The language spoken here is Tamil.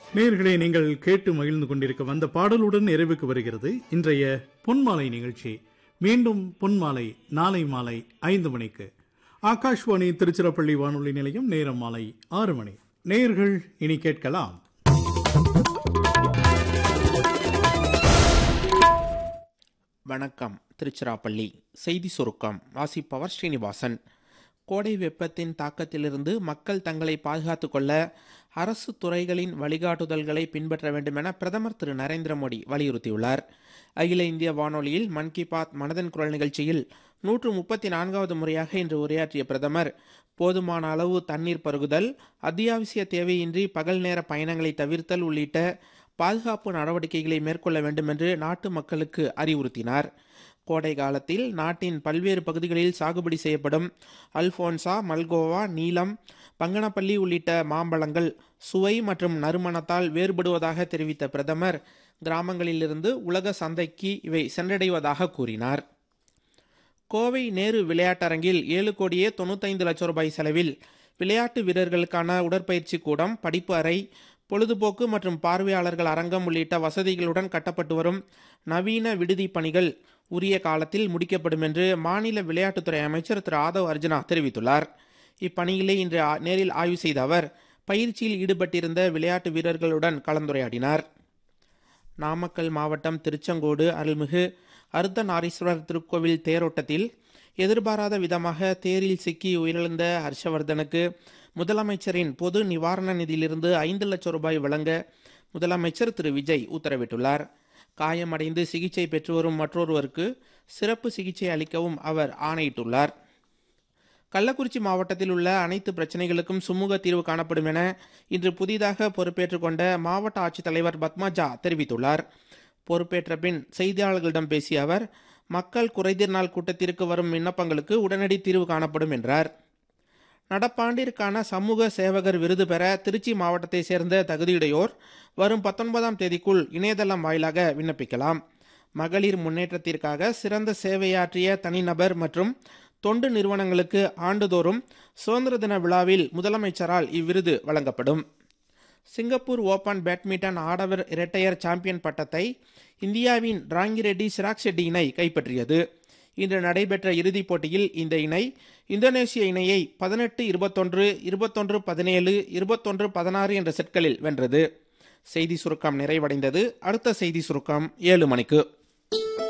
நேயர்களே, நீங்கள் கேட்டு மகிழ்ந்து கொண்டிருக்க வந்த பாடலுடன் நிறைவுக்கு வருகிறது இன்றைய பொன்மாலை நிகழ்ச்சி. மீண்டும் பொன்மாலை நாளை மாலை 5 மணிக்கு. ஆகாஷ்வாணி திருச்சிராப்பள்ளி வானொலி நிலையம். நேரம் மாலை 6 மணி. நேயர்கள் இனி கேட்கலாம். வணக்கம். திருச்சிராப்பள்ளி செய்தி சுருக்கம் வாசிப்பவர் ஸ்ரீனிவாசன். கோடை வெப்பத்தின் தாக்கத்திலிருந்து மக்கள் தங்களை பாதுகாத்துக் கொள்ள அரசு துறைகளின் வழிகாட்டுதல்களை பின்பற்ற வேண்டும் என பிரதமர் திரு நரேந்திர மோடி வலியுறுத்தியுள்ளார். அகில இந்திய வானொலியில் மன் கி பாத் மனதின் குரல் நிகழ்ச்சியில் 134வது முறையாக இன்று உரையாற்றிய பிரதமர், போதுமான அளவு தண்ணீர் பருகுதல், அத்தியாவசிய தேவையின்றி பகல் நேர பயணங்களை தவிர்த்தல் உள்ளிட்ட பாதுகாப்பு நடவடிக்கைகளை மேற்கொள்ள வேண்டும் என்று நாட்டு மக்களுக்கு அறிவுறுத்தினார். கோடை காலத்தில் நாட்டின் பல்வேறு பகுதிகளில் சாகுபடி செய்யப்படும் அல்போன்சா, மல்கோவா, நீலம், பங்கனப்பள்ளி உள்ளிட்ட மாம்பழங்கள் சுவை மற்றும் நறுமணத்தால் வேறுபடுவதாக தெரிவித்த பிரதமர், கிராமங்களிலிருந்து உலக சந்தைக்கு இவை சென்றடைவதாக கூறினார். கோவை நேரு விளையாட்டரங்கில் 7,95,00,000 ரூபாய் செலவில் விளையாட்டு வீரர்களுக்கான உடற்பயிற்சி கூடம், படிப்பு அறை, பொழுதுபோக்கு மற்றும் பார்வையாளர்கள் அரங்கம் உள்ளிட்ட வசதிகளுடன் கட்டப்பட்டு வரும் நவீன விடுதி பணிகள் உரிய காலத்தில் முடிக்கப்படும் என்று மாநில விளையாட்டுத்துறை அமைச்சர் திரு ஆதவ் அர்ஜுனா தெரிவித்துள்ளார். இப்பணிகளை இன்று நேரில் ஆய்வு செய்த அவர் பயிற்சியில் ஈடுபட்டிருந்த விளையாட்டு வீரர்களுடன் கலந்துரையாடினார். நாமக்கல் மாவட்டம் திருச்செங்கோடு அருள்மிகு அர்த்தநாரீஸ்வரர் திருக்கோவில் தேரோட்டத்தில் எதிர்பாராத விதமாக தேரில் சிக்கி உயிரிழந்த ஹர்ஷவர்தனுக்கு முதலமைச்சரின் பொது நிவாரண நிதியிலிருந்து 5 லட்சம் ரூபாய் வழங்க முதலமைச்சர் திரு விஜய் உத்தரவிட்டுள்ளார். காயமடைந்து சிகிச்சை பெற்று வரும் மற்றொருவருக்கு சிறப்பு சிகிச்சை அளிக்கவும் அவர் ஆணையிட்டுள்ளார். கள்ளக்குறிச்சி மாவட்டத்தில் உள்ள அனைத்து பிரச்சனைகளுக்கும் சுமூக தீர்வு காணப்படும் என இன்று புதிதாக பொறுப்பேற்றுக் கொண்ட மாவட்ட ஆட்சித்தலைவர் பத்மஜா தெரிவித்துள்ளார். பொறுப்பேற்ற பின் செய்தியாளர்களிடம் பேசிய அவர், மக்கள் குறைதீர் நாள் கூட்டத்திற்கு வரும் விண்ணப்பங்களுக்கு உடனடி தீர்வு காணப்படும் என்றார். நடப்பாண்டிற்கான சமூக சேவகர் விருது பெற திருச்சி மாவட்டத்தை சேர்ந்த தகுதியுடையோர் வரும் 19ஆம் தேதிக்குள் இணையதளம் வாயிலாக விண்ணப்பிக்கலாம். மகளிர் முன்னேற்றத்திற்காக சிறந்த சேவையாற்றிய தனிநபர் மற்றும் தொண்டு நிறுவனங்களுக்கு ஆண்டுதோறும் சுதந்திர தின விழாவில் முதலமைச்சரால் இவ்விருது வழங்கப்படும். சிங்கப்பூர் ஓபன் பேட்மிண்டன் ஆடவர் இரட்டையர் சாம்பியன் பட்டத்தை இந்தியாவின் ராங்கிரெட்டி சிராக் ஷெட்டி இணை கைப்பற்றியது. இன்று நடைபெற்ற இறுதிப் போட்டியில் இந்த இணை இந்தோனேஷிய இணையை 18-21, 21-17, 21-16 என்ற செட்களில் வென்றது. செய்தி சுருக்கம் நிறைவடைந்தது. அடுத்த செய்தி சுருக்கம் 7 மணிக்கு.